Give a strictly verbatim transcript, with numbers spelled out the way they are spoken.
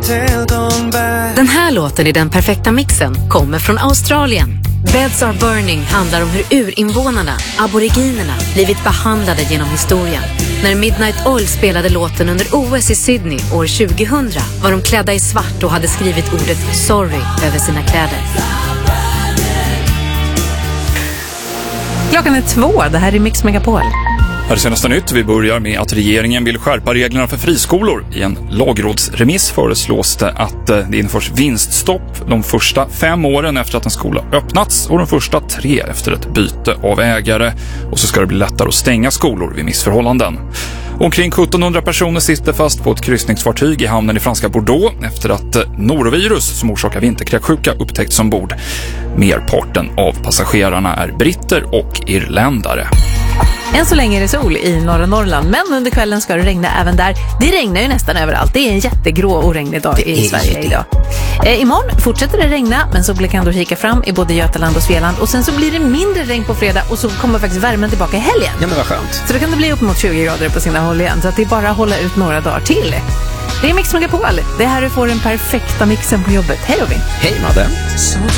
Den här låten i den perfekta mixen kommer från Australien. Beds Are Burning handlar om hur urinvånarna, aboriginerna, blivit behandlade genom historien. När Midnight Oil spelade låten under O S i Sydney år tjugohundra var de klädda i svart och hade skrivit ordet sorry över sina kläder. Klockan är två, det här är Mix Megapol. Här är senaste nytt. Vi börjar med att regeringen vill skärpa reglerna för friskolor. I en lagrådsremiss föreslås det att det införs vinststopp de första fem åren efter att en skola öppnats och de första tre efter ett byte av ägare. Och så ska det bli lättare att stänga skolor vid missförhållanden. Omkring sjuttonhundra personer sitter fast på ett kryssningsfartyg i hamnen i franska Bordeaux efter att norovirus som orsakar vinterkräksjuka upptäckts ombord. Merparten av passagerarna är britter och irländare. Än så länge är det sol i norra Norrland, men under kvällen ska det regna även där. Det regnar ju nästan överallt. Det är en jättegrå och regnig dag i Sverige det. idag. Eh, imorgon fortsätter det regna, men så kan du kika fram i både Götaland och Svealand. Och sen så blir det mindre regn på fredag och så kommer faktiskt värmen tillbaka i helgen. Ja, men vad skönt. Så då kan det bli upp mot tjugo grader på sina håll igen. Så att det är bara att hålla ut några dagar till. Det är Mix Megapol. Det är här du får den perfekta mixen på jobbet. Hej Robin. Hej Madde.